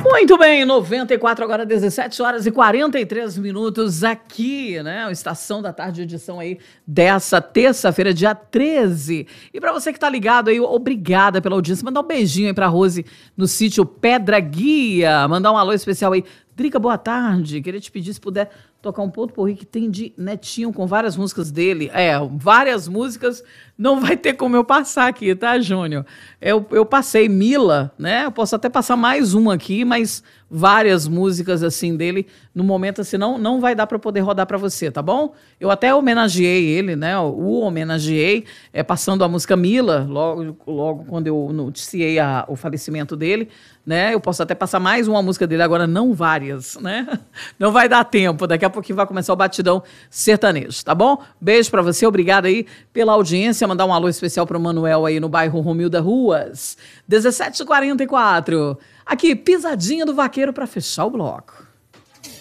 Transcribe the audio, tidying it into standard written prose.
Muito bem, 94, agora 17 horas e 43 minutos aqui, né? Estação da Tarde, edição aí dessa terça-feira, dia 13. E para você que tá ligado aí, obrigada pela audiência. Mandar um beijinho aí pra Rose no sítio Pedra Guia. Mandar um alô especial aí. Drica, boa tarde. Queria te pedir se puder tocar um ponto porri que tem de Netinho com várias músicas dele. Várias músicas. Não vai ter como eu passar aqui, tá, Júnior? Eu passei Mila, né? Eu posso até passar mais uma aqui, mas várias músicas assim dele. No momento, assim, não vai dar para poder rodar para você, tá bom? Eu até homenageei ele, né? O homenageei, passando a música Mila, logo quando eu noticiei o falecimento dele, né? Eu posso até passar mais uma música dele, agora não várias, né? Não vai dar tempo, daqui a pouquinho vai começar o batidão sertanejo, tá bom? Beijo pra você, obrigado aí pela audiência, mandar um alô especial pro Manuel aí no bairro Romilda Ruas, 17h44, aqui, pisadinha do vaqueiro pra fechar o bloco.